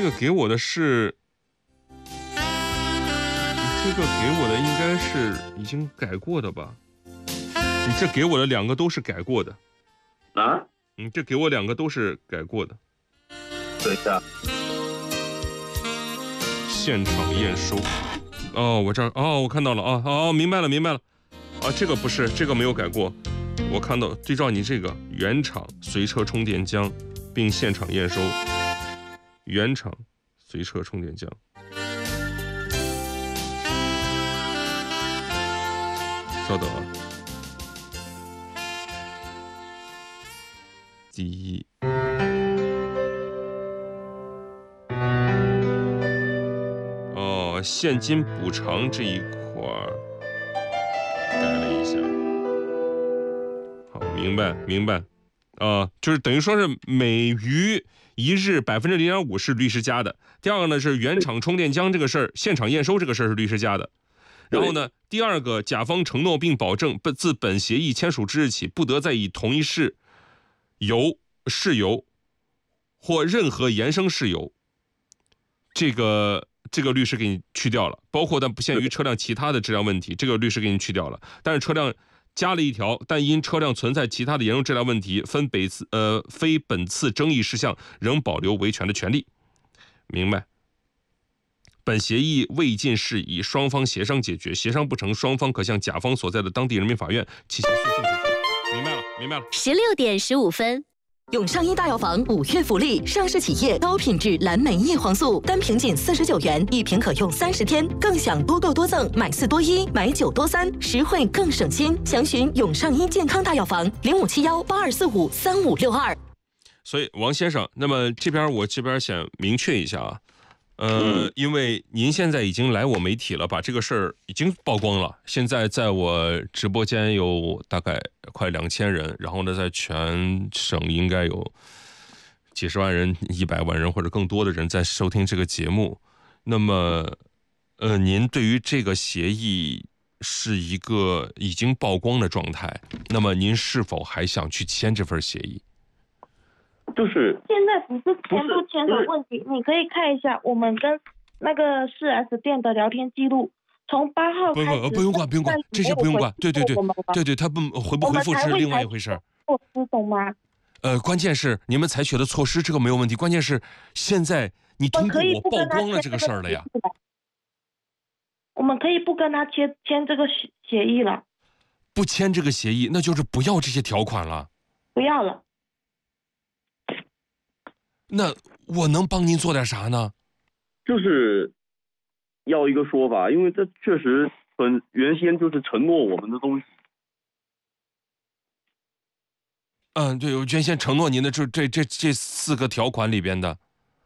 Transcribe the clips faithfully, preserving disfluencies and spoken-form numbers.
个给我的是，这个给我的应该是已经改过的吧？你这给我的两个都是改过的。 啊？ 你这给我两个都是改过的。 等一下。 现场验收。哦，我这儿哦，我看到了啊，哦，明白了，明白了。啊，这个不是，这个没有改过。我看到对照你这个原厂随车充电浆，并现场验收。原厂随车充电浆。稍等啊。第一。哦，现金补偿这一块儿改了一下。好，明白明白。啊、呃，就是等于说是每余一日百分之零点五是律师加的。第二个呢是原厂充电浆这个事儿，现场验收这个事儿是律师加的。然后呢，第二个甲方承诺并保证，自本协议签署之日起，不得再以同一事由、事由或任何衍生事由，这个这个律师给你去掉了，包括但不限于车辆其他的质量问题，这个律师给你去掉了。但是车辆加了一条，但因车辆存在其他的严重质量问题，分本次呃非本次争议事项，仍保留维权的权利。明白？本协议未尽事宜，双方协商解决，协商不成，双方可向甲方所在的当地人民法院提起诉讼解决。明白了，明白了。 十六点十五分。 永上一大药房五月福利，上市企业高品质蓝莓叶黄素，单瓶仅四十九元，一瓶可用三十天，更享多购多赠，买四多一，买九多三，实惠更省心。详询永上一健康大药房零五七幺八二四五三五六二。 所以王先生，那么这边我这边想明确一下啊。呃，因为您现在已经来我媒体了，把这个事儿已经曝光了。现在在我直播间有大概快两千人，然后呢，在全省应该有几十万人、一百万人或者更多的人在收听这个节目。那么，呃，您对于这个协议是一个已经曝光的状态，那么您是否还想去签这份协议？ 就是现在不是签不签的问题，你可以看一下我们跟那个 四 S 店的聊天记录，从八号开始。 不不不用管，不用管，这些不用管。对对对，对对，他不回不回复是另外一回事。 措施懂吗？ 呃，关键是你们采取的措施这个没有问题，关键是现在你通过我曝光了这个事儿了呀。 我们可以不跟他签签这个协议了。 不签这个协议，那就是不要这些条款了。 不要了。 那我能帮您做点啥呢？ 就是要一个说法，因为这确实本原先就是承诺我们的东西。 嗯，对，我原先承诺您的这这这这四个条款里边的，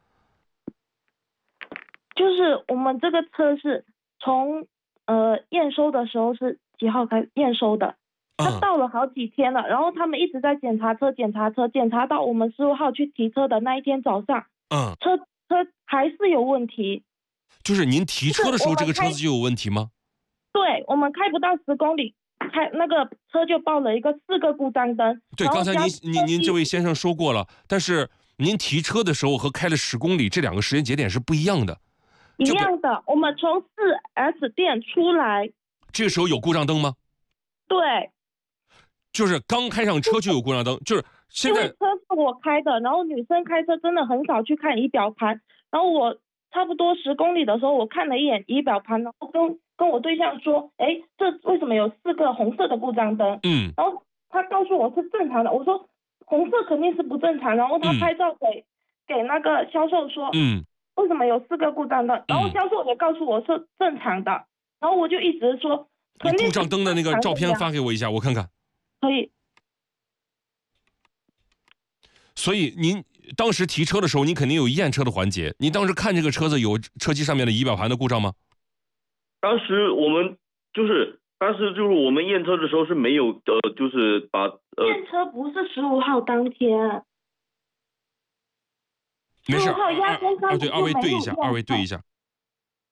就是我们这个车是从呃验收的时候是几号开始验收的？他到了好几天了，然后他们一直在检查车，检查车，检查到我们十五号去提车的那一天早上， 嗯， 车车还是有问题。 就是您提车的时候，这个车子就有问题吗？ 对，我们开不到十公里，开那个车就报了一个四个故障灯。 对，刚才您您您这位先生说过了，但是您提车的时候和开了十公里这两个时间节点是不一样的。 一样的，我们从四 S 店出来， 这个时候有故障灯吗？ 对。 就是刚开上车就有故障灯，就是现在。 因为车是我开的，然后女生开车真的很少去看仪表盘，然后我差不多十公里的时候，我看了一眼仪表盘，然后跟跟我对象说，哎，这为什么有四个红色的故障灯？ 嗯， 然后他告诉我是正常的，我说红色肯定是不正常，然后他拍照给、嗯、给那个销售说， 嗯， 为什么有四个故障灯？然后销售也告诉我是正常的，然后我就一直说， 你故障灯的那个照片发给我一下，我看看。 可以。 所以您当时提车的时候，您肯定有验车的环节。您当时看这个车子有车机上面的仪表盘的故障吗？ 当时我们就是当时就是我们验车的时候是没有呃，就是把呃验车不是十五号当天。 没事， 十五号压根上对，二位对一下，二位对一下。